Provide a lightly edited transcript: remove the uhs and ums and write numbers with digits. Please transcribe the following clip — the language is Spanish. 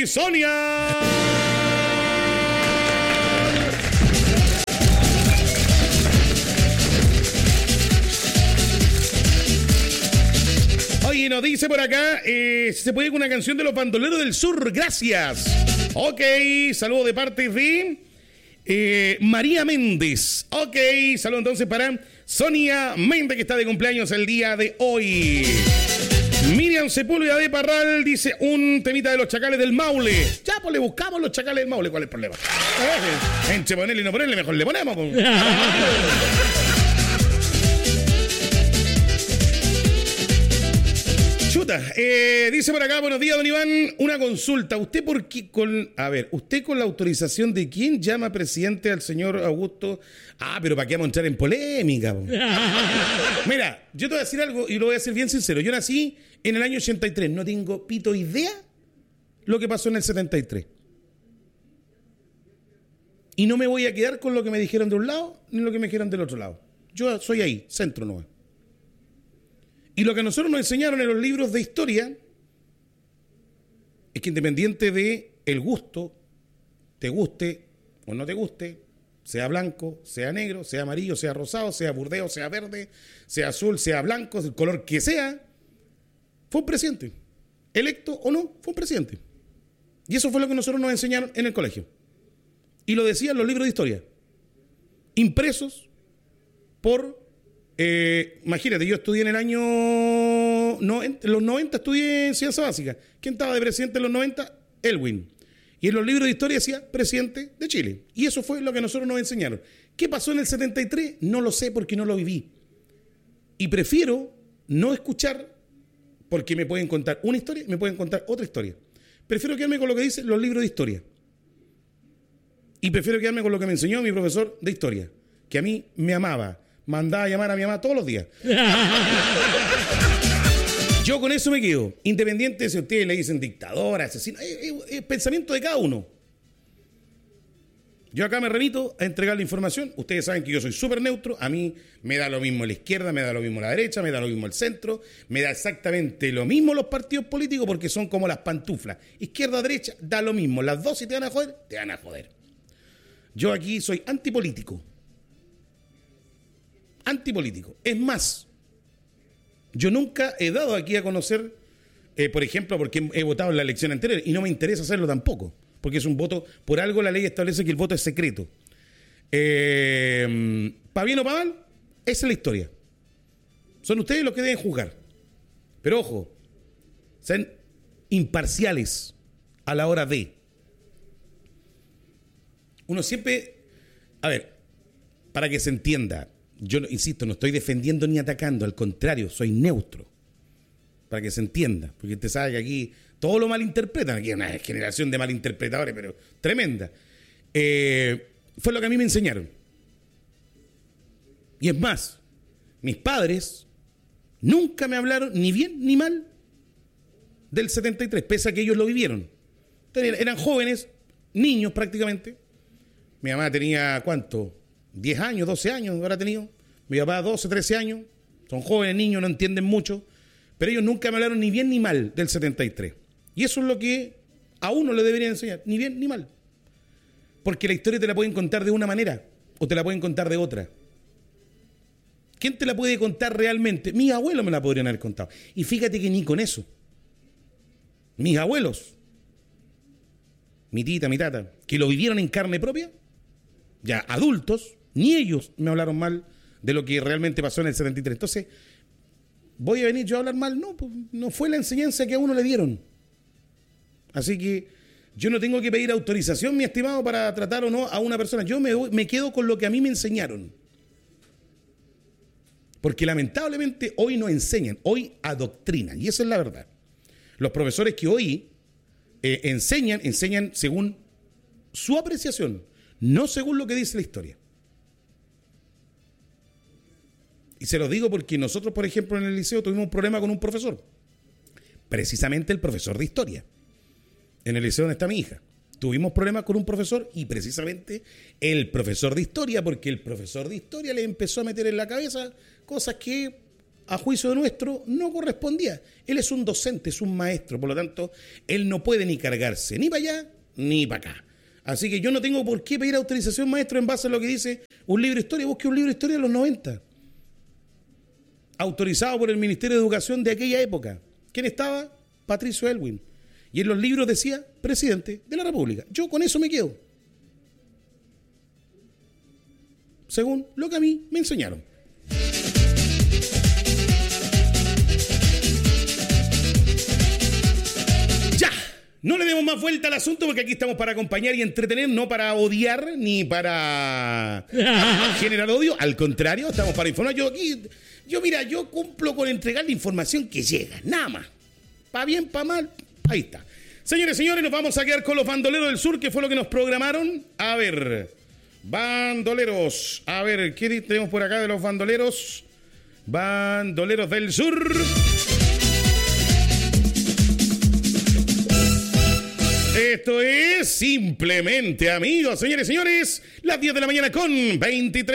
Sonia. Oye, nos dice por acá, se puede con una canción de los Bandoleros del Sur, gracias. Ok, saludo de parte de María Méndez. Ok, saludo entonces para Sonia Méndez, que está de cumpleaños el día de hoy. Miriam Sepúlveda de Parral dice un temita de los Chacales del Maule. Ya, pues le buscamos los Chacales del Maule. ¿Cuál es el problema? Entre ponerle y no ponerle, mejor le ponemos. Pues. Chuta, dice por acá, buenos días, don Iván, una consulta. ¿Usted por qué usted con la autorización de quién llama presidente al señor Augusto? Pero ¿para qué vamos a entrar en polémica? Mira, yo te voy a decir algo y lo voy a decir bien sincero. Yo nací en el año 83, no tengo pito idea lo que pasó en el 73. Y no me voy a quedar con lo que me dijeron de un lado ni lo que me dijeron del otro lado. Yo soy ahí, centro nomás. Y lo que a nosotros nos enseñaron en los libros de historia es que independiente de el gusto, te guste o no te guste, sea blanco, sea negro, sea amarillo, sea rosado, sea burdeo, sea verde, sea azul, sea blanco, el color que sea, fue un presidente. Electo o no, fue un presidente. Y eso fue lo que nosotros nos enseñaron en el colegio. Y lo decían los libros de historia, impresos por... imagínate, yo estudié en el año 90, en los 90 estudié en ciencia básica. ¿Quién estaba de presidente en los 90? Elwin. Y en los libros de historia decía presidente de Chile. Y eso fue lo que nosotros nos enseñaron. ¿Qué pasó en el 73? No lo sé porque no lo viví. Y prefiero no escuchar porque me pueden contar una historia y me pueden contar otra historia. Prefiero quedarme con lo que dicen los libros de historia. Y prefiero quedarme con lo que me enseñó mi profesor de historia, que a mí me amaba. Mandaba a llamar a mi mamá todos los días. Yo con eso me quedo. Independiente de si ustedes le dicen dictador, asesino, es pensamiento de cada uno. Yo acá me remito a entregar la información. Ustedes saben que yo soy súper neutro. A mí me da lo mismo la izquierda, me da lo mismo la derecha, me da lo mismo el centro. Me da exactamente lo mismo los partidos políticos porque son como las pantuflas. Izquierda, derecha, da lo mismo. Las dos, si te van a joder, te van a joder. Yo aquí soy antipolítico. Antipolítico. Es más, yo nunca he dado aquí a conocer, por ejemplo, porque he votado en la elección anterior y no me interesa hacerlo tampoco, porque es un voto, por algo la ley establece que el voto es secreto. Para bien o para mal, esa es la historia. Son ustedes los que deben juzgar. Pero ojo, sean imparciales a la hora de. Uno siempre, para que se entienda, yo insisto, no estoy defendiendo ni atacando, al contrario, soy neutro, para que se entienda, porque usted sabe que aquí todo lo malinterpretan, aquí hay una generación de malinterpretadores, pero tremenda. Fue lo que a mí me enseñaron. Y es más, mis padres nunca me hablaron ni bien ni mal del 73, pese a que ellos lo vivieron. Entonces, eran jóvenes, niños prácticamente. Mi mamá tenía, ¿cuánto? 10 años, 12 años habrá tenido. Mi papá 12, 13 años. Son jóvenes, niños, no entienden mucho. Pero ellos nunca me hablaron ni bien ni mal del 73. Y eso es lo que a uno le deberían enseñar. Ni bien ni mal. Porque la historia te la pueden contar de una manera o te la pueden contar de otra. ¿Quién te la puede contar realmente? Mis abuelos me la podrían haber contado. Y fíjate que ni con eso. Mis abuelos, mi tita, mi tata, que lo vivieron en carne propia, ya adultos, ni ellos me hablaron mal de lo que realmente pasó en el 73. Entonces, ¿voy a venir yo a hablar mal? No, pues no fue la enseñanza que a uno le dieron. Así que yo no tengo que pedir autorización, mi estimado, para tratar o no a una persona. Yo me quedo con lo que a mí me enseñaron. Porque lamentablemente hoy no enseñan, hoy adoctrinan. Y esa es la verdad. Los profesores que hoy enseñan según su apreciación, no según lo que dice la historia. Y se lo digo porque nosotros, por ejemplo, en el liceo tuvimos un problema con un profesor. Precisamente el profesor de historia. En el liceo donde está mi hija. Tuvimos problemas con un profesor y precisamente el profesor de historia, porque el profesor de historia le empezó a meter en la cabeza cosas que a juicio de nuestro, no correspondía. Él es un docente, es un maestro, por lo tanto, él no puede ni cargarse ni para allá ni para acá. Así que yo no tengo por qué pedir autorización, maestro, en base a lo que dice un libro de historia. Busque un libro de historia de los 90. Autorizado por el Ministerio de Educación de aquella época. ¿Quién estaba? Patricio Aylwin. Y en los libros decía presidente de la República. Yo con eso me quedo. Según lo que a mí me enseñaron. Ya, no le demos más vuelta al asunto porque aquí estamos para acompañar y entretener, no para odiar ni para generar odio. Al contrario, estamos para informar. Yo cumplo con entregar la información que llega, nada más. Pa' bien, pa' mal, ahí está. Señores, nos vamos a quedar con los bandoleros del sur, que fue lo que nos programaron. A ver, bandoleros. A ver, ¿qué tenemos por acá de los bandoleros? Bandoleros del sur. Esto es Simplemente Amigos, señores, las 10 de la mañana con 23